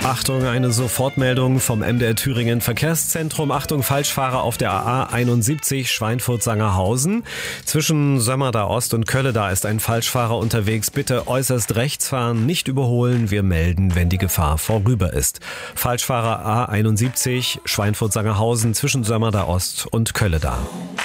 Achtung, eine Sofortmeldung vom MDR Thüringen Verkehrszentrum. Achtung, Falschfahrer auf der A71 Schweinfurt-Sangerhausen. Zwischen Sömmerda Ost und Kölleda ist ein Falschfahrer unterwegs. Bitte äußerst rechts fahren, nicht überholen. Wir melden, wenn die Gefahr vorüber ist. Falschfahrer A71 Schweinfurt-Sangerhausen zwischen Sömmerda Ost und Kölleda.